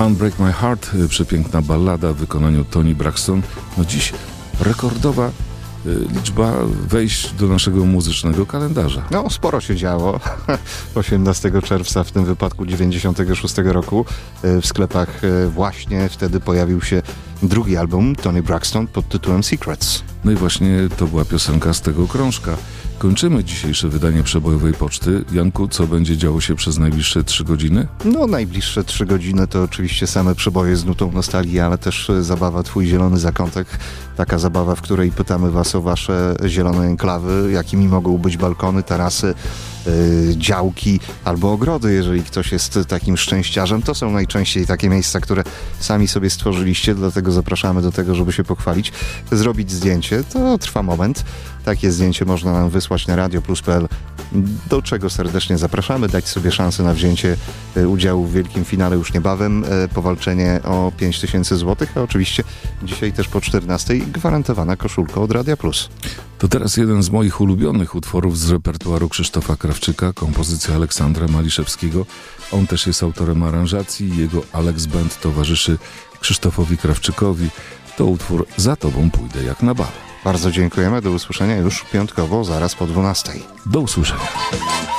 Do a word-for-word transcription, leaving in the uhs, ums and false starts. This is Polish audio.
Unbreak My Heart, przepiękna ballada w wykonaniu Toni Braxton. No dziś rekordowa y, liczba wejść do naszego muzycznego kalendarza. No, sporo się działo. osiemnastego czerwca, w tym wypadku dziewięćdziesiątego szóstego roku, w sklepach właśnie wtedy pojawił się drugi album Toni Braxton pod tytułem Secrets. No i właśnie to była piosenka z tego krążka. Kończymy dzisiejsze wydanie Przebojowej Poczty. Janku, co będzie działo się przez najbliższe trzy godziny? No, najbliższe trzy godziny to oczywiście same przeboje z nutą nostalgii, ale też zabawa Twój Zielony Zakątek. Taka zabawa, w której pytamy Was o Wasze zielone enklawy, jakimi mogą być balkony, tarasy, yy, działki albo ogrody, jeżeli ktoś jest takim szczęściarzem. To są najczęściej takie miejsca, które sami sobie stworzyliście, dlatego zapraszamy do tego, żeby się pochwalić, zrobić zdjęcie. To trwa moment. Takie zdjęcie można nam wysłać na radio plus kropka p l, do czego serdecznie zapraszamy, dać sobie szansę na wzięcie udziału w wielkim finale już niebawem, powalczenie o pięć tysięcy złotych, a oczywiście dzisiaj też po czternastej gwarantowana koszulka od Radia Plus. To teraz jeden z moich ulubionych utworów z repertuaru Krzysztofa Krawczyka, kompozycja Aleksandra Maliszewskiego. On też jest autorem aranżacji, jego Alex Band towarzyszy Krzysztofowi Krawczykowi. To utwór Za Tobą pójdę jak na bal. Bardzo dziękujemy, do usłyszenia już piątkowo, zaraz po dwunastej. Do usłyszenia.